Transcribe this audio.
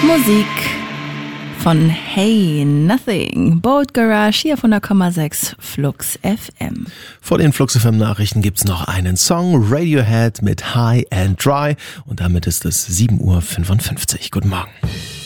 Musik von Hey Nothing, Boat Garage hier von der 0,6 Flux FM. Vor den Flux FM Nachrichten gibt's noch einen Song, Radiohead mit High and Dry, und damit ist es 7:55 Uhr. Guten Morgen.